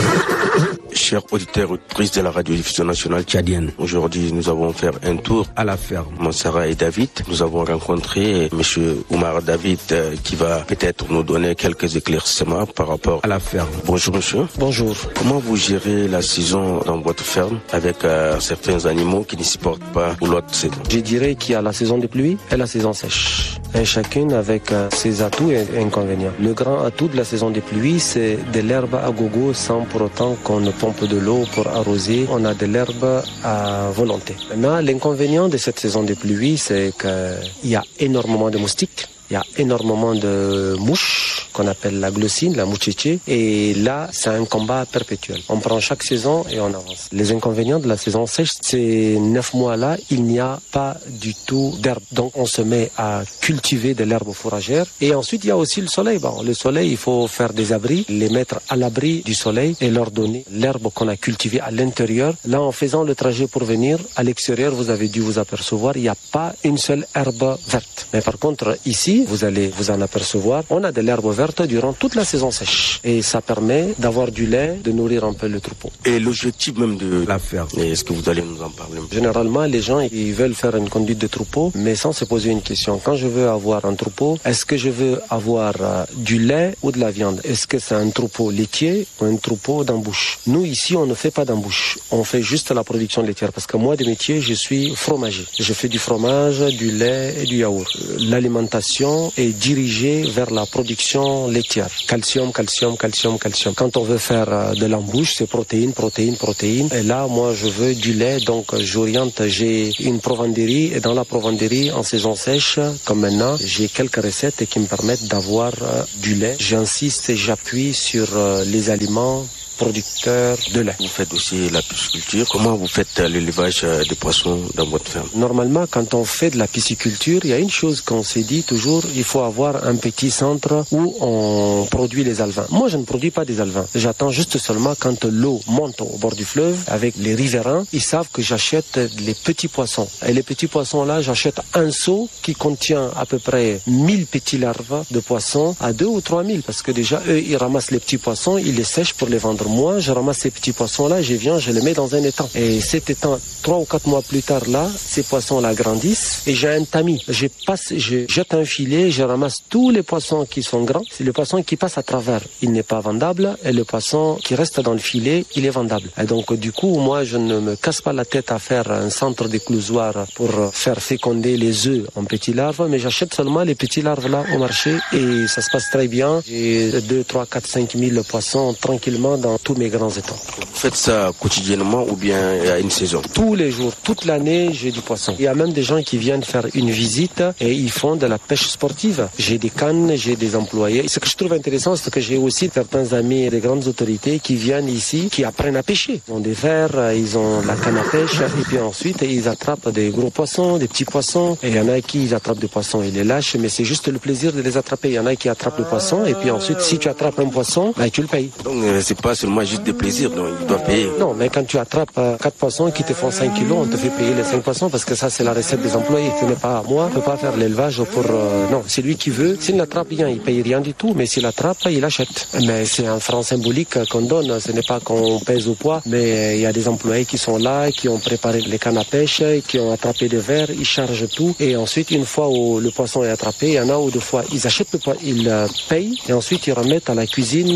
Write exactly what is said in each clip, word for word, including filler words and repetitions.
Chers auditeurs et auditrices de la radiodiffusion nationale tchadienne, aujourd'hui nous avons fait un tour à la ferme Mansara et David. Nous avons rencontré M. Oumar David euh, qui va peut-être nous donner quelques éclaircissements par rapport à la ferme. Bonjour monsieur. Bonjour. Comment vous gérez la saison dans votre ferme avec euh, certains animaux qui ne supportent pas ou l'autre saison? Je dirais qu'il y a la saison de pluie et la saison sèche. Et chacune avec euh, ses atouts et inconvénients. Le grand atout de la saison de pluie, c'est de l'herbe à gogo sans pour autant qu'on ne pompe de l'eau pour arroser. On a de l'herbe à volonté. Maintenant, l'inconvénient de cette saison de pluie, c'est qu'il y a énormément de moustiques. Il y a énormément de mouches qu'on appelle la glossine, la mouchiché. Et là, c'est un combat perpétuel. On prend chaque saison et on avance. Les inconvénients de la saison sèche, ces neuf mois-là, il n'y a pas du tout d'herbe. Donc, on se met à cultiver de l'herbe fourragère. Et ensuite, il y a aussi le soleil. Bon, le soleil, il faut faire des abris, les mettre à l'abri du soleil et leur donner l'herbe qu'on a cultivée à l'intérieur. Là, en faisant le trajet pour venir, à l'extérieur, vous avez dû vous apercevoir, il n'y a pas une seule herbe verte. Mais par contre, ici, vous allez vous en apercevoir, on a de l'herbe verte durant toute la saison sèche. Et ça permet d'avoir du lait, de nourrir un peu le troupeau. Et l'objectif même de la ferme, est-ce que vous allez nous en parler? Généralement, les gens, ils veulent faire une conduite de troupeau, mais sans se poser une question. Quand je veux avoir un troupeau, est-ce que je veux avoir euh, du lait ou de la viande? Est-ce que c'est un troupeau laitier ou un troupeau d'embouche? Nous, ici, on ne fait pas d'embouche. On fait juste la production laitière. Parce que moi, de métier, je suis fromager. Je fais du fromage, du lait et du yaourt. L'alimentation est dirigée vers la production laitière. Calcium, calcium, calcium, calcium. Quand on veut faire euh, de l'embouche, c'est protéines, protéines, protéines. Et là, moi, je veux du lait, donc j'oriente. J'ai une provanderie et dans la provanderie, en saison sèche, comme maintenant, j'ai quelques recettes qui me permettent d'avoir euh, du lait. J'insiste et j'appuie sur euh, les aliments producteurs de lait. Vous faites aussi la pisciculture. Comment vous faites l'élevage de poissons dans votre ferme? Normalement, quand on fait de la pisciculture, il y a une chose qu'on s'est dit toujours, il faut avoir un petit centre où on produit les alevins. Moi, je ne produis pas des alevins. J'attends juste seulement quand l'eau monte au bord du fleuve avec les riverains, ils savent que j'achète les petits poissons. Et les petits poissons-là, j'achète un seau qui contient à peu près mille petits larves de poissons à deux ou trois mille parce que déjà, eux, ils ramassent les petits poissons, ils les sèchent pour les vendre. Moi, je ramasse ces petits poissons-là, je viens, je les mets dans un étang. Et cet étang, trois ou quatre mois plus tard, là, ces poissons-là grandissent et j'ai un tamis. Je passe, je jette un filet, je ramasse tous les poissons qui sont grands. C'est le poisson qui passe à travers. Il n'est pas vendable et le poisson qui reste dans le filet, il est vendable. Et donc, du coup, moi, je ne me casse pas la tête à faire un centre d'éclousoir pour faire féconder les œufs en petits larves, mais j'achète seulement les petits larves là au marché et ça se passe très bien. J'ai deux, trois, quatre, cinq mille poissons tranquillement dans tous mes grands étangs. Vous faites ça quotidiennement ou bien à une saison? Tous les jours, toute l'année, j'ai du poisson. Il y a même des gens qui viennent faire une visite et ils font de la pêche sportive. J'ai des cannes, j'ai des employés. Ce que je trouve intéressant, c'est que j'ai aussi certains amis et des grandes autorités qui viennent ici, qui apprennent à pêcher. Ils ont des verres, ils ont la canne à pêche et puis ensuite, ils attrapent des gros poissons, des petits poissons. Et il y en a qui ils attrapent des poissons et les lâchent, mais c'est juste le plaisir de les attraper. Il y en a qui attrapent le poisson et puis ensuite, si tu attrapes un poisson, bah, tu le payes. Donc, euh, c'est pas seulement juste des plaisirs, donc ils doivent payer. Non, mais quand tu attrapes euh, quatre poissons qui te font cinq kilos, on te fait payer les cinq poissons parce que ça, c'est la recette des employés. Ce n'est pas à moi. On ne peut pas faire l'élevage pour... Euh, non, c'est lui qui veut. S'il n'attrape rien, il paye rien du tout, mais s'il attrape, il achète. Mais c'est un franc symbolique qu'on donne. Ce n'est pas qu'on pèse au poids, mais il y a des employés qui sont là, qui ont préparé les cannes à pêche, qui ont attrapé des verres, ils chargent tout. Et ensuite, une fois où le poisson est attrapé, il y en a où deux fois, ils achètent le poisson, ils euh, payent et ensuite ils remettent à la cuisine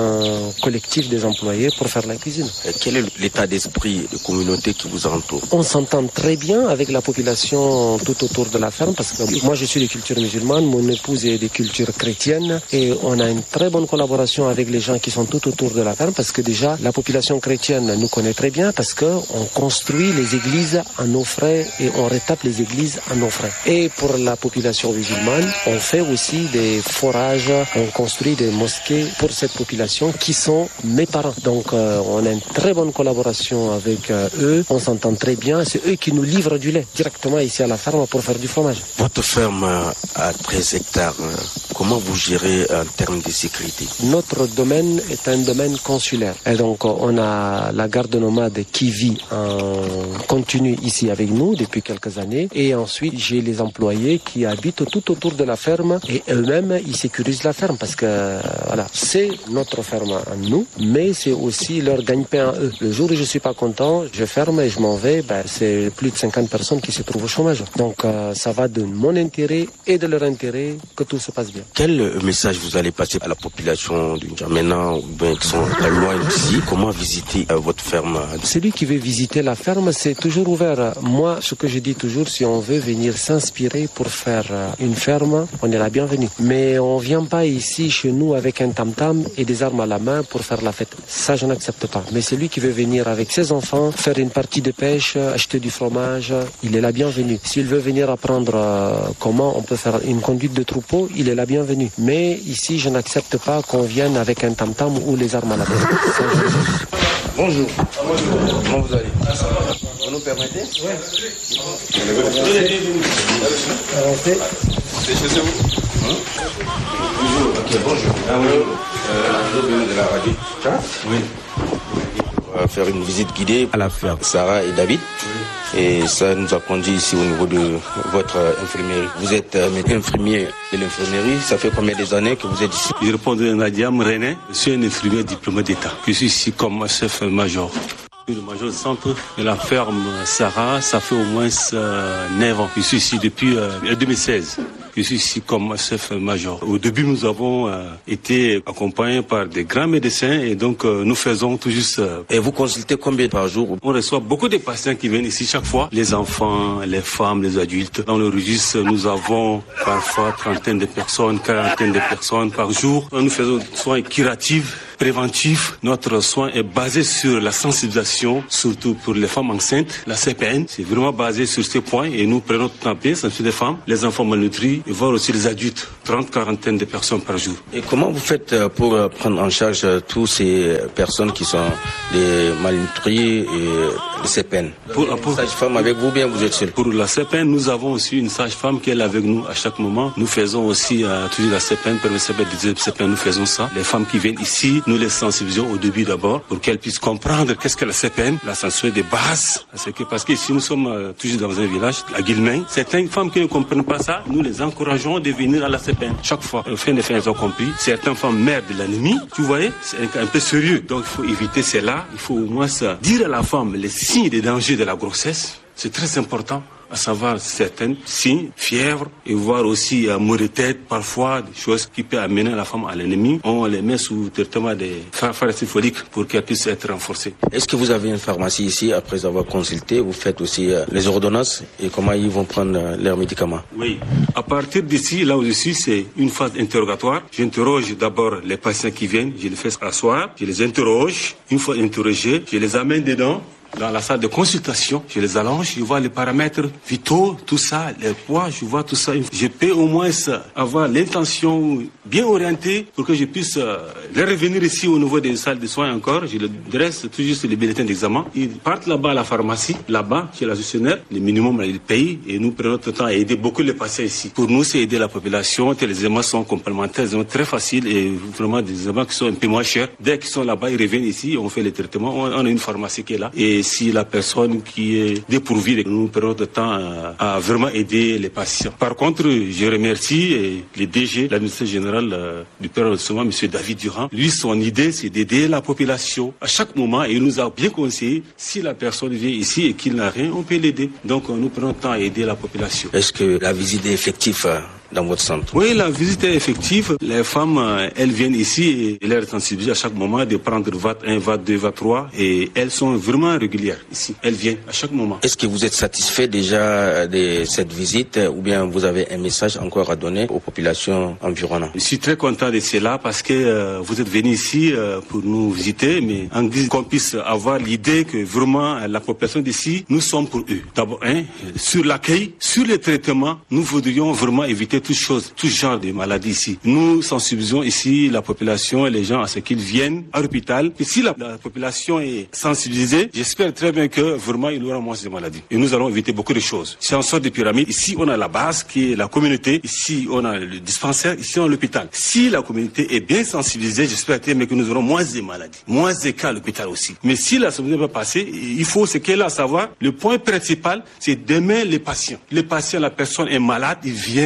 un collectif des employés pour faire la cuisine. Et quel est l'état d'esprit de communauté qui vous entoure? On s'entend très bien avec la population tout autour de la ferme parce que moi je suis de culture musulmane, mon épouse est de culture chrétienne et on a une très bonne collaboration avec les gens qui sont tout autour de la ferme parce que déjà la population chrétienne nous connaît très bien parce qu'on construit les églises à nos frais et on retape les églises à nos frais. Et pour la population musulmane, on fait aussi des forages, on construit des mosquées pour cette population qui sont mes parents. Donc euh, on a une très bonne collaboration avec euh, eux, on s'entend très bien, c'est eux qui nous livrent du lait directement ici à la ferme pour faire du fromage. Votre ferme à treize hectares, comment vous gérez en termes de sécurité? Notre domaine est un domaine consulaire et donc on a la garde nomade qui vit en continu ici avec nous depuis quelques années et ensuite j'ai les employés qui habitent tout autour de la ferme et eux-mêmes ils sécurisent la ferme parce que voilà, c'est notre ferme à nous, mais c'est aussi leur gagne-pain à eux. Le jour où je suis pas content, je ferme et je m'en vais, ben, c'est plus de cinquante personnes qui se trouvent au chômage. Donc euh, ça va de mon intérêt et de leur intérêt que tout se passe bien. Quel message vous allez passer à la population du N'Djamena ou bien qui sont très loin d'ici? Comment visiter euh, votre ferme? Celui qui veut visiter la ferme, c'est toujours ouvert. Moi, ce que je dis toujours, si on veut venir s'inspirer pour faire une ferme, on est la bienvenue. Mais on vient pas ici chez nous avec un tam-tam et des armes à la main pour faire la fête. Ça, je n'accepte pas. Mais celui qui veut venir avec ses enfants, faire une partie de pêche, acheter du fromage, il est la bienvenue. S'il veut venir apprendre euh, comment on peut faire une conduite de troupeau, il est la bienvenue. Mais ici, je n'accepte pas qu'on vienne avec un tam-tam ou les armes à la main. Ça, je... Bonjour. Bonjour. Comment vous allez? Vous nous permettez? Oui. C'est chez vous? Bonjour. Ok, bonjour. Ah oui. Euh, de la radio. Oui. On va faire une visite guidée à la ferme Sarah et David. Oui. Et ça nous a conduit ici au niveau de votre infirmerie. Vous êtes euh, infirmier de l'infirmerie. Ça fait combien d'années que vous êtes ici? Je réponds de Nadiam René. Je suis un infirmier diplômé d'État. Je suis ici comme chef-major. Le major du centre de la ferme Sarah, ça fait au moins euh, neuf ans. Je suis ici depuis euh, deux mille seize. Je suis ici comme chef-major. Au début, nous avons euh, été accompagnés par des grands médecins et donc euh, nous faisons tout juste... Euh, et vous consultez combien par jour? On reçoit beaucoup de patients qui viennent ici chaque fois. Les enfants, les femmes, les adultes. Dans le registre, nous avons parfois trentaine de personnes, quarantaine de personnes par jour. Nous faisons des soins curatifs, préventifs. Notre soin est basé sur la sensibilisation, surtout pour les femmes enceintes. La C P N, c'est vraiment basé sur ces points et nous prenons tout en paix, sensibiliser les femmes, les enfants malnutris et voir aussi les adultes, trente, quarantaine de personnes par jour. Et comment vous faites pour prendre en charge tous ces personnes qui sont des malnutris et les C P N? Pour, pour, sage-femme avec vous, bien vous êtes seul? Pour la C P N, nous avons aussi une sage-femme qui est avec nous à chaque moment. Nous faisons aussi euh, toujours la C P N, pour le C P N, nous faisons ça. Les femmes qui viennent ici, nous les sensibilisons au début d'abord pour qu'elles puissent comprendre qu'est-ce que la C P N, la sensualité des bases. Parce que, parce que ici, nous sommes euh, toujours dans un village, à Guilmain. Certaines femmes qui ne comprennent pas ça, nous les encourageons de venir à la C P N. Chaque fois, au fin de fin, elles ont compris. Certaines femmes meurent de l'anémie, tu voyez, c'est un, un peu sérieux. Donc, il faut éviter cela. Il faut au moins ça, dire à la femme les signes des dangers de la grossesse. C'est très important. À savoir certains signes, fièvre, et voir aussi euh, maux de tête, parfois des choses qui peuvent amener la femme à l'ennemi. On les met sous traitement de pharmacie folique pour qu'elle puisse être renforcée. Est-ce que vous avez une pharmacie ici, après avoir consulté, vous faites aussi euh, les ordonnances et comment ils vont prendre euh, leurs médicaments? Oui. À partir d'ici, là où je suis, c'est une phase interrogatoire. J'interroge d'abord les patients qui viennent, je les fais asseoir, je les interroge. Une fois interrogés, je les amène dedans. Dans la salle de consultation, je les allonge, je vois les paramètres vitaux, tout ça, les poids, je vois tout ça. Je peux au moins avoir l'intention bien orientée pour que je puisse les revenir ici au niveau des salles de soins encore. Je les dresse tout juste les bulletins d'examen. Ils partent là-bas à la pharmacie, là-bas, chez la gestionnaire. Le minimum, ils payent et nous prenons notre temps à aider beaucoup les patients ici. Pour nous, c'est aider la population. Les examens sont complémentaires, ils sont très faciles et vraiment des examens qui sont un peu moins chers. Dès qu'ils sont là-bas, ils reviennent ici, on fait les traitements. On a une pharmacie qui est là. Et si la personne qui est dépourvue, nous prenons le temps à, à vraiment aider les patients. Par contre, je remercie le D G, l'administrateur général euh, du Père Arrondissement, M. David Durand. Lui, son idée, c'est d'aider la population à chaque moment et il nous a bien conseillé, si la personne vient ici et qu'il n'a rien, on peut l'aider. Donc, nous prenons le temps à aider la population. Est-ce que la visite est effective euh... dans votre centre? Oui, la visite est effective. Les femmes, elles viennent ici et elles sont sensibilisées à chaque moment de prendre V A T un, V A T deux, V A T trois et elles sont vraiment régulières ici. Elles viennent à chaque moment. Est-ce que vous êtes satisfait déjà de cette visite ou bien vous avez un message encore à donner aux populations environnantes? Je suis très content de cela parce que euh, vous êtes venus ici euh, pour nous visiter, mais en guise qu'on puisse avoir l'idée que vraiment la population d'ici, nous sommes pour eux. D'abord, hein, sur l'accueil, sur les traitements, nous voudrions vraiment éviter toutes choses, tout genre de maladies ici. Nous sensibilisons ici la population et les gens à ce qu'ils viennent à l'hôpital. Et si la, la population est sensibilisée, j'espère très bien que vraiment il y aura moins de maladies. Et nous allons éviter beaucoup de choses. Si on sort des pyramides, ici on a la base qui est la communauté, ici on a le dispensaire, ici on a l'hôpital. Si la communauté est bien sensibilisée, j'espère très bien que nous aurons moins de maladies, moins de cas à l'hôpital aussi. Mais si la sensibilisation va passer, il faut ce qu'elle a à savoir. Le point principal, c'est d'aimer les patients. Les patients, la personne est malade, il vient à l'hôpital.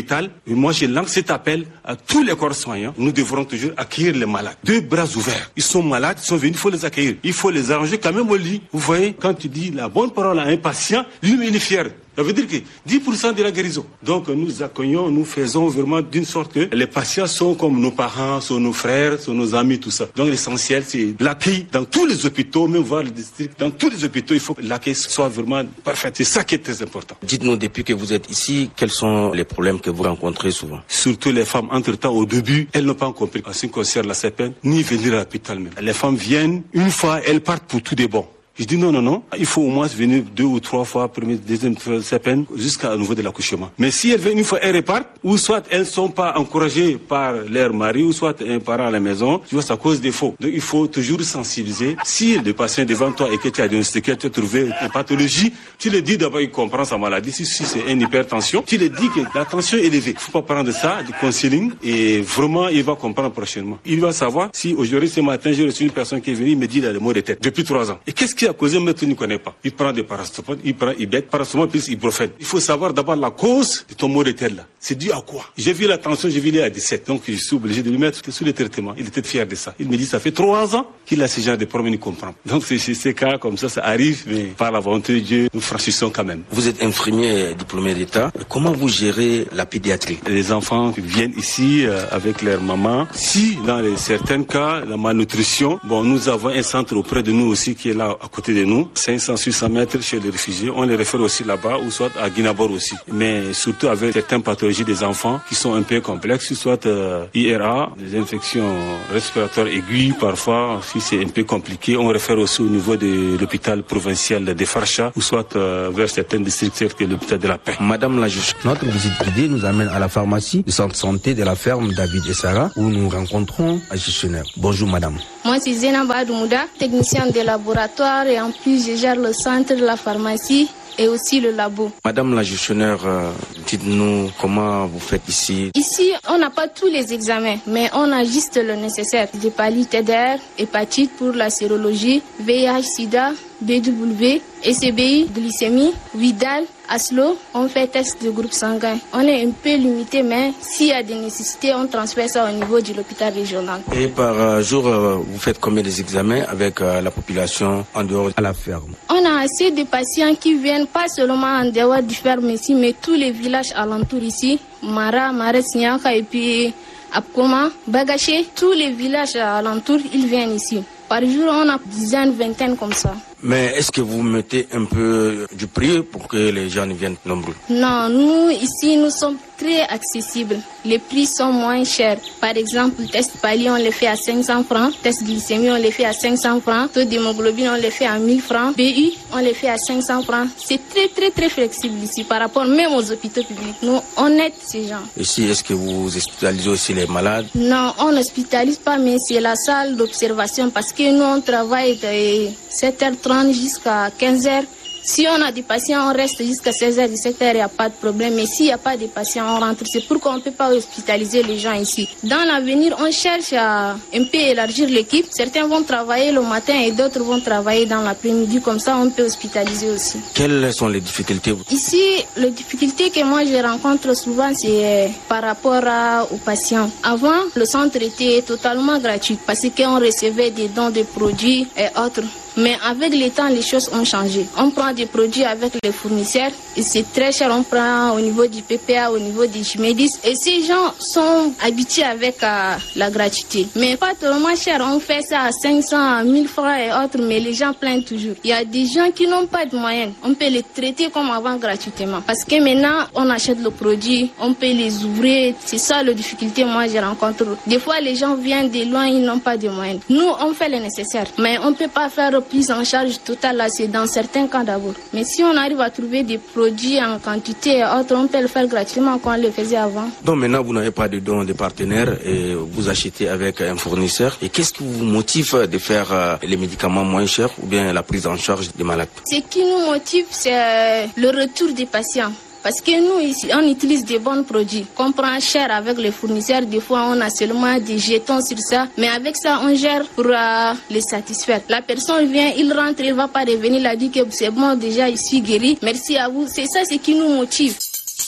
l'hôpital. Et moi, je lance cet appel à tous les corps soignants. Nous devrons toujours accueillir les malades. Deux bras ouverts. Ils sont malades, ils sont venus, il faut les accueillir. Il faut les arranger quand même au lit. Vous voyez, quand tu dis la bonne parole à un patient, lui, il est fier. Ça veut dire que dix pour cent de la guérison. Donc nous accueillons, nous faisons vraiment d'une sorte que les patients sont comme nos parents, sont nos frères, sont nos amis, tout ça. Donc l'essentiel, c'est l'accueil dans tous les hôpitaux, même voir le district, dans tous les hôpitaux, il faut que l'accueil soit vraiment parfait. C'est ça qui est très important. Dites-nous, depuis que vous êtes ici, quels sont les problèmes que vous rencontrez souvent? Surtout les femmes, entre-temps, au début, elles n'ont pas compris en ce qui concerne la C P N, ni venir à l'hôpital même. Les femmes viennent, une fois, elles partent pour tout des bons. Je dis non, non, non, il faut au moins venir deux ou trois fois, première, deuxième C P N, jusqu'au niveau de l'accouchement. Mais si elles viennent une fois, elles repartent, ou soit elles ne sont pas encouragées par leur mari, ou soit un parent à la maison, tu vois, ça cause défaut. Donc il faut toujours sensibiliser. Si le patient est devant toi et que tu as diagnostiqué, tu as trouvé une pathologie, tu le dis d'abord, il comprend sa maladie. Si, si c'est une hypertension, tu le dis que la tension est élevée. Il ne faut pas prendre ça, du counseling, et vraiment, il va comprendre prochainement. Il va savoir si aujourd'hui, ce matin, j'ai reçu une personne qui est venue me dire il a le mot de tête depuis trois ans. Et qu'est-ce qui a causé, mais tu ne connais pas. Il prend des paracétamol, il prend Ibet, paracétamol plus ibuprofène. Il faut savoir d'abord la cause de ton mot de tête là. C'est dû à quoi? J'ai vu la tension, j'ai vu il à dix-sept. Donc je suis obligé de lui mettre sous le traitement. Il était fier de ça. Il me dit ça fait trois ans qu'il a ce genre de problème, il comprend. Donc c'est ces cas comme ça, ça arrive, mais par la volonté de Dieu, nous franchissons quand même. Vous êtes infirmier diplômé d'État. Comment vous gérez la pédiatrie? Les enfants viennent ici euh, avec leur maman. Si dans les, certains cas, la malnutrition, bon, nous avons un centre auprès de nous aussi qui est là à côté de nous. cinq cents à six cents mètres chez les réfugiés. On les réfère aussi là-bas, ou soit à Guinabor aussi. Mais surtout avec certaines pathologies des enfants qui sont un peu complexes, soit euh, I R A, des infections respiratoires aiguës parfois, si c'est un peu compliqué, on réfère aussi au niveau de l'hôpital provincial de Farcha, ou soit euh, vers certains districts tels que l'hôpital de la Paix. Madame la juge, notre visite guidée nous amène à la pharmacie du centre santé de la ferme David et Sarah, où nous rencontrons un gestionnaire. Bonjour madame. Moi c'est Zénaba Adoumouda, technicienne de laboratoire, et en plus je gère le centre de la pharmacie et aussi le labo. Madame la gestionnaire, euh, dites-nous comment vous faites ici. Ici, on n'a pas tous les examens, mais on a juste le nécessaire. Des pallites T D R, hépatite pour la sérologie, V I H, sida, B W, S C B I, glycémie, Widal, Aslo, on fait test de groupe sanguin. On est un peu limité, mais s'il y a des nécessités, on transfère ça au niveau de l'hôpital régional. Et par jour, vous faites combien d'examens avec la population en dehors de la ferme? On a assez de patients qui viennent pas seulement en dehors du ferme ici, mais tous les villages alentours ici, Mara, Mares, Nyaka et puis Apkoma, Bagaché, tous les villages alentours, ils viennent ici. Par jour, on a dizaines, vingtaines comme ça. Mais est-ce que vous mettez un peu du prix pour que les gens viennent nombreux? Non, nous, ici, nous sommes très accessibles. Les prix sont moins chers. Par exemple, test pali, on les fait à cinq cents francs. Test glycémie, on les fait à cinq cents francs. Taux d'hémoglobine, on les fait à mille francs. B U, on les fait à cinq cents francs. C'est très, très, très flexible ici par rapport même aux hôpitaux publics. Nous, on aide ces gens. Ici, est-ce que vous hospitalisez aussi les malades? Non, on n'hospitalise pas, mais c'est la salle d'observation parce que nous, on travaille de sept heures trente jusqu'à quinze heures. Si on a des patients, on reste jusqu'à seize heures, dix-sept heures, il n'y a pas de problème. Mais s'il n'y a pas de patients, on rentre. C'est pourquoi on ne peut pas hospitaliser les gens ici. Dans l'avenir, on cherche à un peu élargir l'équipe. Certains vont travailler le matin et d'autres vont travailler dans l'après-midi. Comme ça, on peut hospitaliser aussi. Quelles sont les difficultés? Ici, les difficultés que moi je rencontre souvent, c'est par rapport à, aux patients. Avant, le centre était totalement gratuit parce qu'on recevait des dons de produits et autres. Mais avec le temps, les choses ont changé. On prend des produits avec les fournisseurs et c'est très cher. On prend au niveau du P P A, au niveau du Chimedis. Et ces gens sont habitués avec euh, la gratuité. Mais pas tellement cher. On fait ça à cinq cents, à mille francs et autres, mais les gens plaignent toujours. Il y a des gens qui n'ont pas de moyens. On peut les traiter comme avant gratuitement. Parce que maintenant, on achète le produit, on peut les ouvrir. C'est ça la difficulté moi je rencontre. Des fois, les gens viennent de loin, ils n'ont pas de moyens. Nous, on fait le nécessaire. Mais on ne peut pas faire prise en charge totale, là, c'est dans certains cas d'abord. Mais si on arrive à trouver des produits en quantité et autres, on peut le faire gratuitement comme on le faisait avant. Donc maintenant, vous n'avez pas de dons de partenaires et vous achetez avec un fournisseur. Et qu'est-ce qui vous motive de faire les médicaments moins chers ou bien la prise en charge des malades? Ce qui nous motive, c'est le retour des patients. Parce que nous, ici, on utilise des bons produits qu'on prend cher avec les fournisseurs. Des fois, on a seulement des jetons sur ça. Mais avec ça, on gère pour euh, les satisfaire. La personne vient, il rentre, il ne va pas revenir. Il a dit que c'est bon, déjà, je suis guéri. Merci à vous. C'est ça ce qui nous motive.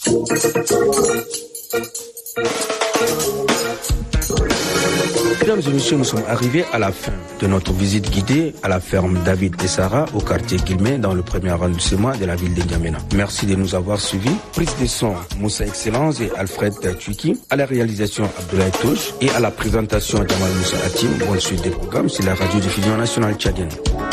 Mesdames et messieurs, nous sommes arrivés à la fin de notre visite guidée à la ferme David et Sarah au quartier Guillemets dans le premier arrondissement de la ville de N'Djamena. Merci de nous avoir suivis. Prise de son, Moussa Excellence et Alfred Tuiki. À la réalisation, Abdoulaye Touche. Et à la présentation, Jamal Moussa Hatim. Bonne suite des programmes sur la radio-diffusion nationale tchadienne.